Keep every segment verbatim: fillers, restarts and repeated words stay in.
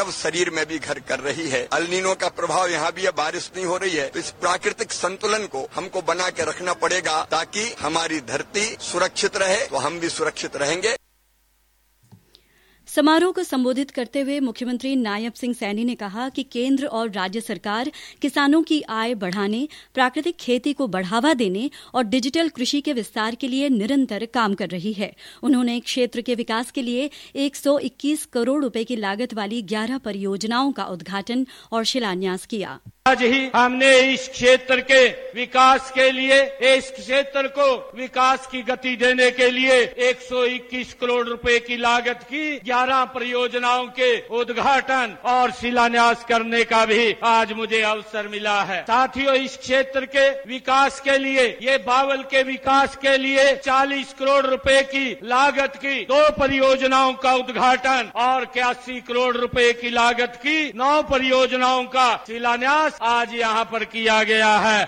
तब शरीर में भी घर कर रही है। अल नीनो का प्रभाव यहाँ भी है, बारिश नहीं हो रही है, तो इस प्राकृतिक संतुलन को हमको बना के रखना पड़ेगा ताकि हमारी धरती सुरक्षित रहे, तो हम भी सुरक्षित रहेंगे। समारोह को संबोधित करते हुए मुख्यमंत्री नायब सिंह सैनी ने कहा कि केंद्र और राज्य सरकार किसानों की आय बढ़ाने, प्राकृतिक खेती को बढ़ावा देने और डिजिटल कृषि के विस्तार के लिए निरंतर काम कर रही है। उन्होंने क्षेत्र के विकास के लिए एक सौ इक्कीस करोड़ रुपए की लागत वाली ग्यारह परियोजनाओं का उद्घाटन और शिलान्यास किया। आज ही हमने इस क्षेत्र के विकास के लिए, इस क्षेत्र को विकास की गति देने के लिए एक सौ इक्कीस करोड़ रुपए की लागत की ग्यारह परियोजनाओं के उद्घाटन और शिलान्यास करने का भी आज मुझे अवसर मिला है। साथियों, इस क्षेत्र के विकास के लिए, ये बावल के विकास के लिए चालीस करोड़ रुपए की लागत की दो परियोजनाओं का उद्घाटन और इक्यासी करोड़ रुपए की लागत की नौ परियोजनाओं का शिलान्यास आज यहाँ पर किया गया है।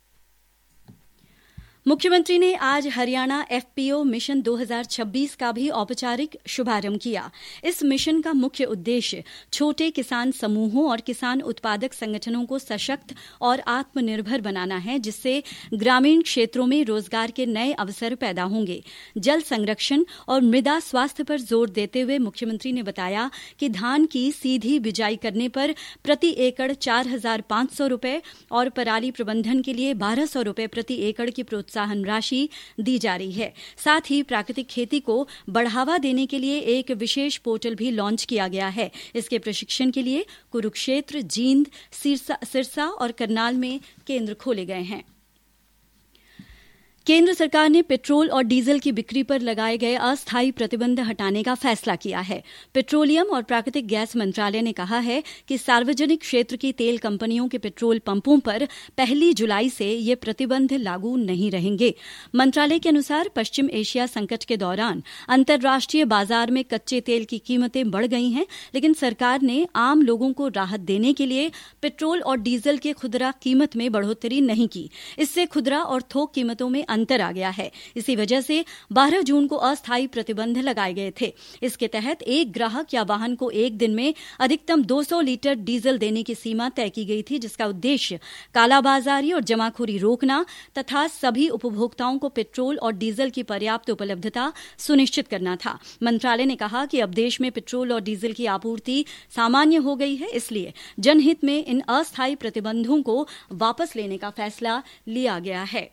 मुख्यमंत्री ने आज हरियाणा एफपीओ मिशन दो हज़ार छब्बीस का भी औपचारिक शुभारंभ किया। इस मिशन का मुख्य उद्देश्य छोटे किसान समूहों और किसान उत्पादक संगठनों को सशक्त और आत्मनिर्भर बनाना है, जिससे ग्रामीण क्षेत्रों में रोजगार के नए अवसर पैदा होंगे। जल संरक्षण और मृदा स्वास्थ्य पर जोर देते हुए मुख्यमंत्री ने बताया कि धान की सीधी बिजाई करने पर प्रति एकड़ चार हजार पांच सौ रुपए और पराली प्रबंधन के लिए बारह सौ रुपए प्रति एकड़ की प्रोत्साहन राशि दी जा रही है। साथ ही प्राकृतिक खेती को बढ़ावा देने के लिए एक विशेष पोर्टल भी लॉन्च किया गया है। इसके प्रशिक्षण के लिए कुरुक्षेत्र, जींद, सिरसा, सिरसा और करनाल में केंद्र खोले गए हैं। केंद्र सरकार ने पेट्रोल और डीजल की बिक्री पर लगाए गए अस्थायी प्रतिबंध हटाने का फैसला किया है। पेट्रोलियम और प्राकृतिक गैस मंत्रालय ने कहा है कि सार्वजनिक क्षेत्र की तेल कंपनियों के पेट्रोल पंपों पर पहली जुलाई से ये प्रतिबंध लागू नहीं रहेंगे। मंत्रालय के अनुसार पश्चिम एशिया संकट के दौरान अंतर्राष्ट्रीय बाजार में कच्चे तेल की कीमतें बढ़ गई हैं, लेकिन सरकार ने आम लोगों को राहत देने के लिए पेट्रोल और डीजल के खुदरा कीमत में बढ़ोतरी नहीं की। इससे खुदरा और थोक कीमतों में अंतर आ गया है। इसी वजह से बारह जून को अस्थायी प्रतिबंध लगाए गए थे। इसके तहत एक ग्राहक या वाहन को एक दिन में अधिकतम दो सौ लीटर डीजल देने की सीमा तय की गई थी, जिसका उद्देश्य कालाबाजारी और जमाखोरी रोकना तथा सभी उपभोक्ताओं को पेट्रोल और डीजल की पर्याप्त उपलब्धता सुनिश्चित करना था। मंत्रालय ने कहा कि अब देश में पेट्रोल और डीजल की आपूर्ति सामान्य हो गई है, इसलिए जनहित में इन अस्थायी प्रतिबंधों को वापस लेने का फैसला लिया गया है।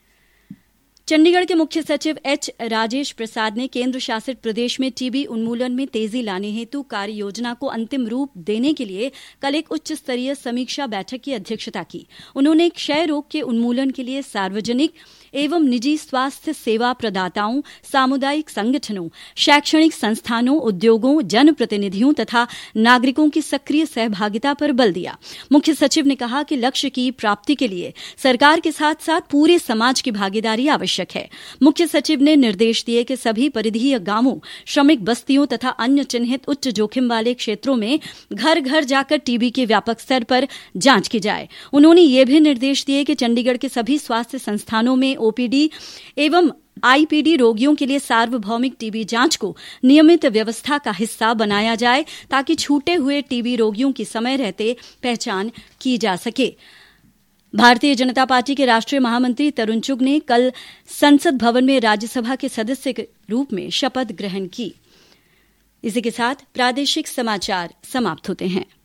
चंडीगढ़ के मुख्य सचिव एच राजेश प्रसाद ने केंद्र शासित प्रदेश में टीबी उन्मूलन में तेजी लाने हेतु कार्य योजना को अंतिम रूप देने के लिए कल एक उच्च स्तरीय समीक्षा बैठक की अध्यक्षता की। उन्होंने क्षय रोग के उन्मूलन के लिए सार्वजनिक एवं निजी स्वास्थ्य सेवा प्रदाताओं, सामुदायिक संगठनों, शैक्षणिक संस्थानों, उद्योगों, जनप्रतिनिधियों तथा नागरिकों की सक्रिय सहभागिता पर बल दिया। मुख्य सचिव ने कहा कि लक्ष्य की प्राप्ति के लिए सरकार के साथ साथ पूरे समाज की भागीदारी आवश्यक है। मुख्य सचिव ने निर्देश दिए कि सभी परिधीय गांवों, श्रमिक बस्तियों तथा अन्य चिन्हित उच्च जोखिम वाले क्षेत्रों में घर घर जाकर टीबी के व्यापक स्तर पर जांच की जाए। उन्होंने ये भी निर्देश दिए कि चंडीगढ़ के सभी स्वास्थ्य संस्थानों में ओपीडी एवं आईपीडी रोगियों के लिए सार्वभौमिक टीबी जांच को नियमित व्यवस्था का हिस्सा बनाया जाए, ताकि छूटे हुए टीबी रोगियों की समय रहते पहचान की जा सके। भारतीय जनता पार्टी के राष्ट्रीय महामंत्री तरुण चुग ने कल संसद भवन में राज्यसभा के सदस्य के रूप में शपथ ग्रहण की। इसी के साथ प्रादेशिक समाचार समाप्त होते हैं।